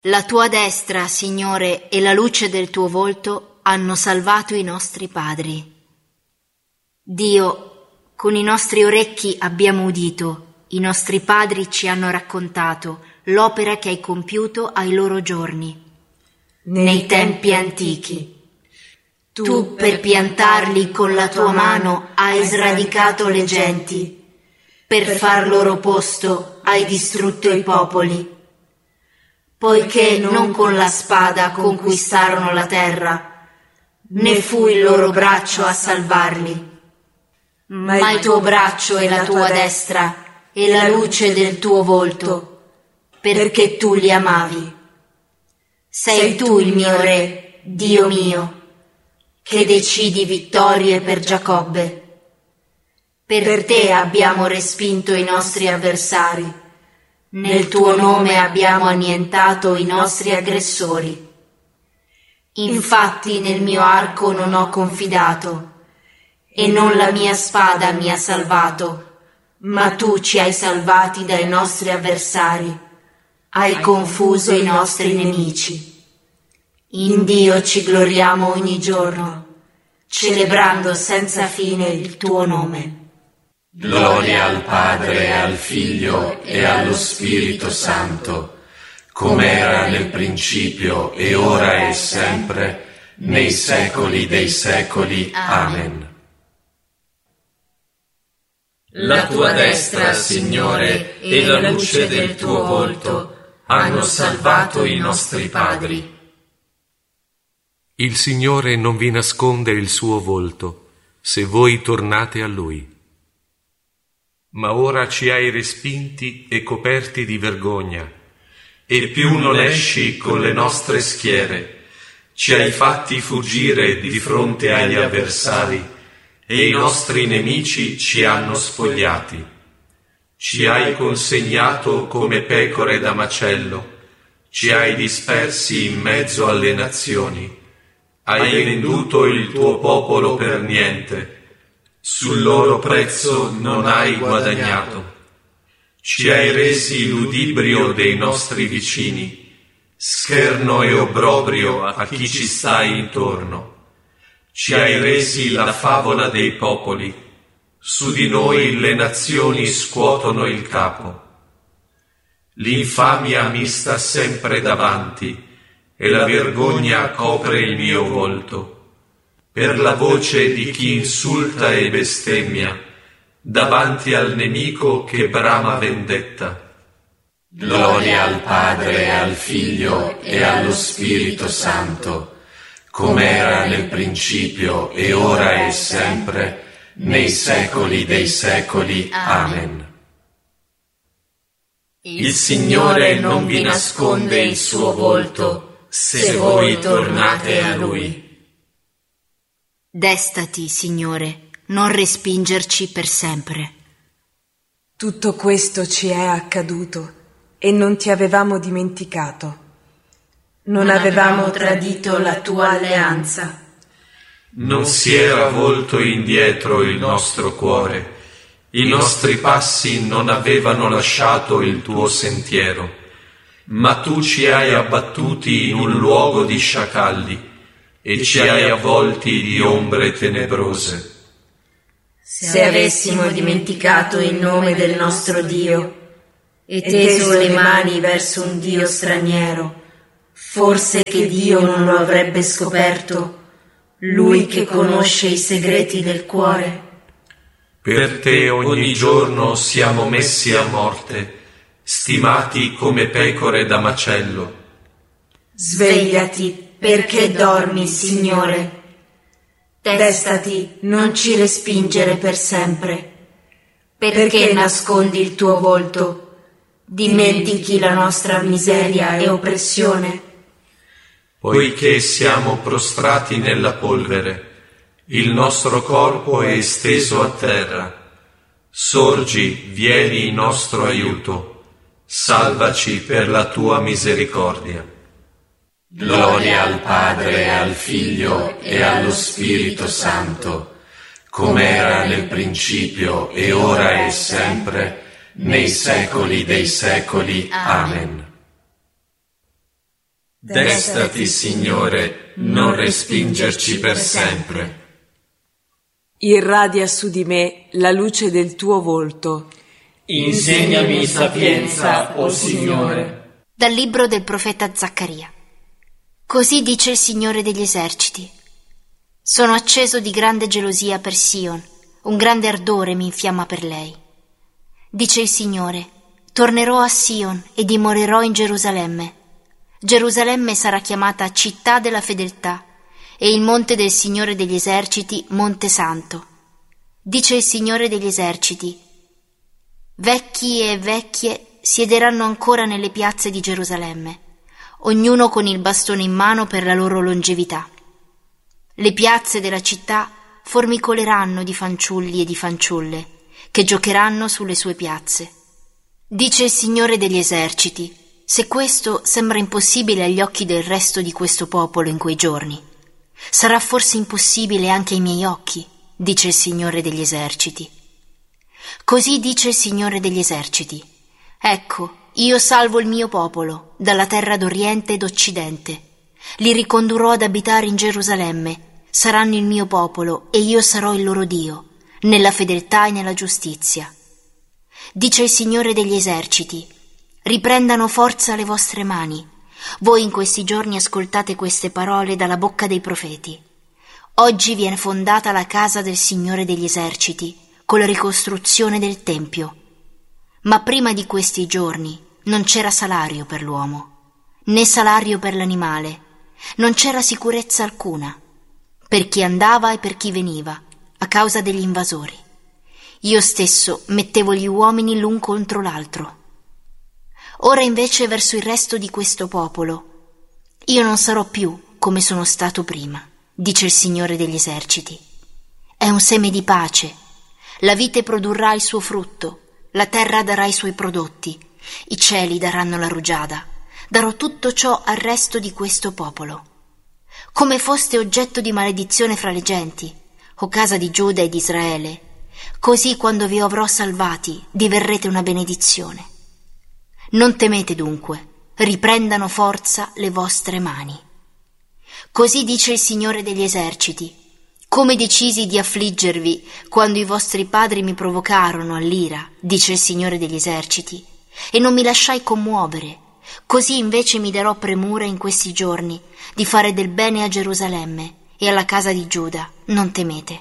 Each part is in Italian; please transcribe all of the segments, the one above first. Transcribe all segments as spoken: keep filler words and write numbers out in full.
La tua destra, Signore, e la luce del tuo volto hanno salvato i nostri padri. Dio, con i nostri orecchi abbiamo udito, i nostri padri ci hanno raccontato l'opera che hai compiuto ai loro giorni. Nei tempi antichi, tu per piantarli con la tua mano hai sradicato le genti, per far loro posto hai distrutto i popoli. Poiché non con la spada conquistarono la terra, né fu il loro braccio a salvarli, ma il tuo braccio e la tua destra e la luce del tuo volto, perché tu li amavi. Sei tu il mio Re, Dio mio, che decidi vittorie per Giacobbe. Per te abbiamo respinto i nostri avversari, nel tuo nome abbiamo annientato i nostri aggressori. Infatti nel mio arco non ho confidato, e non la mia spada mi ha salvato, ma tu ci hai salvati dai nostri avversari, hai confuso i nostri nemici. In Dio ci gloriamo ogni giorno, celebrando senza fine il tuo nome. Gloria al Padre, al Figlio e allo Spirito Santo, come era nel principio e ora e sempre, nei secoli dei secoli. Amen. La tua destra, Signore, e la luce del tuo volto hanno salvato i nostri padri. Il Signore non vi nasconde il suo volto, se voi tornate a Lui. Ma ora ci hai respinti e coperti di vergogna, e più non esci con le nostre schiere. Ci hai fatti fuggire di fronte agli avversari, e i nostri nemici ci hanno spogliati. Ci hai consegnato come pecore da macello, ci hai dispersi in mezzo alle nazioni. Hai venduto il tuo popolo per niente, sul loro prezzo non hai guadagnato. Ci hai resi ludibrio dei nostri vicini, scherno e obbrobrio a chi ci sta intorno. Ci hai resi la favola dei popoli, su di noi le nazioni scuotono il capo. L'infamia mi sta sempre davanti, e la vergogna copre il mio volto. Per la voce di chi insulta e bestemmia, davanti al nemico che brama vendetta. Gloria al Padre, al Figlio e allo Spirito Santo, come era nel principio e ora e sempre, nei secoli dei secoli. Amen. Il Signore non vi nasconde il suo volto, se voi tornate a Lui. Destati, Signore, non respingerci per sempre. Tutto questo ci è accaduto e non ti avevamo dimenticato. Non, non avevamo tradito la tua alleanza. Non si era volto indietro il nostro cuore, i nostri passi non avevano lasciato il tuo sentiero, ma tu ci hai abbattuti in un luogo di sciacalli e ci hai avvolti di ombre tenebrose. Se avessimo dimenticato il nome del nostro Dio e teso le mani verso un Dio straniero, forse che Dio non lo avrebbe scoperto, Lui che conosce i segreti del cuore. Per te ogni giorno siamo messi a morte, stimati come pecore da macello. Svegliati, perché dormi, Signore? Destati, non ci respingere per sempre. Perché nascondi il tuo volto? Dimentichi la nostra miseria e oppressione? Poiché siamo prostrati nella polvere, il nostro corpo è esteso a terra. Sorgi, vieni in nostro aiuto, salvaci per la tua misericordia. Gloria al Padre, al Figlio e allo Spirito Santo, come era nel principio e ora e sempre, nei secoli dei secoli. Amen. Destati, Signore, non respingerci per sempre. Irradia su di me la luce del tuo volto. Insegnami sapienza, o Signore. Dal libro del profeta Zaccaria. Così dice il Signore degli eserciti. Sono acceso di grande gelosia per Sion, un grande ardore mi infiamma per lei. Dice il Signore, tornerò a Sion e dimorerò in Gerusalemme. Gerusalemme sarà chiamata città della fedeltà e il monte del Signore degli eserciti, monte santo. Dice il Signore degli eserciti, vecchi e vecchie siederanno ancora nelle piazze di Gerusalemme, ognuno con il bastone in mano per la loro longevità. Le piazze della città formicoleranno di fanciulli e di fanciulle, che giocheranno sulle sue piazze. Dice il Signore degli eserciti, se questo sembra impossibile agli occhi del resto di questo popolo in quei giorni, sarà forse impossibile anche ai miei occhi, dice il Signore degli eserciti. Così dice il Signore degli eserciti, ecco, io salvo il mio popolo dalla terra d'Oriente ed Occidente. Li ricondurrò ad abitare in Gerusalemme, saranno il mio popolo e io sarò il loro Dio, nella fedeltà e nella giustizia. Dice il Signore degli eserciti, riprendano forza le vostre mani. Voi in questi giorni ascoltate queste parole dalla bocca dei profeti. Oggi viene fondata la casa del Signore degli eserciti, con la ricostruzione del Tempio. Ma prima di questi giorni non c'era salario per l'uomo, né salario per l'animale, non c'era sicurezza alcuna, per chi andava e per chi veniva, a causa degli invasori. Io stesso mettevo gli uomini l'un contro l'altro. Ora invece verso il resto di questo popolo, io non sarò più come sono stato prima, dice il Signore degli eserciti. È un seme di pace, la vite produrrà il suo frutto, la terra darà i suoi prodotti, i cieli daranno la rugiada, darò tutto ciò al resto di questo popolo. Come foste oggetto di maledizione fra le genti, o casa di Giuda e di Israele, così quando vi avrò salvati diverrete una benedizione. Non temete dunque, riprendano forza le vostre mani. Così dice il Signore degli eserciti, come decisi di affliggervi quando i vostri padri mi provocarono all'ira, dice il Signore degli eserciti, e non mi lasciai commuovere, così invece mi darò premura in questi giorni di fare del bene a Gerusalemme e alla casa di Giuda, non temete.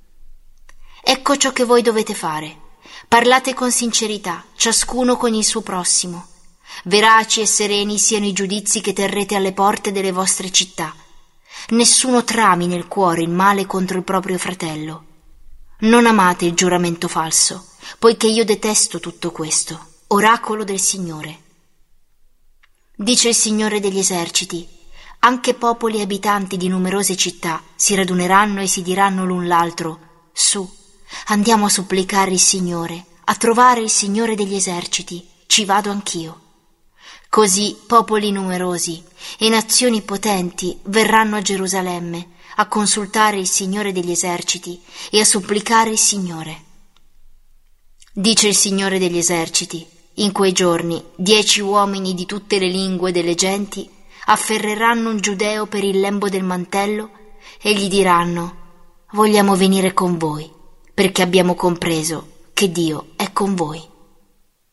Ecco ciò che voi dovete fare. Parlate con sincerità, ciascuno con il suo prossimo. Veraci e sereni siano i giudizi che terrete alle porte delle vostre città. Nessuno trami nel cuore il male contro il proprio fratello. Non amate il giuramento falso, poiché io detesto tutto questo. Oracolo del Signore. Dice il Signore degli eserciti, anche popoli e abitanti di numerose città si raduneranno e si diranno l'un l'altro, su, andiamo a supplicare il Signore, a trovare il Signore degli eserciti, ci vado anch'io. Così popoli numerosi e nazioni potenti verranno a Gerusalemme a consultare il Signore degli eserciti e a supplicare il Signore. Dice il Signore degli eserciti, in quei giorni dieci uomini di tutte le lingue delle genti afferreranno un giudeo per il lembo del mantello e gli diranno: vogliamo venire con voi, perché abbiamo compreso che Dio è con voi.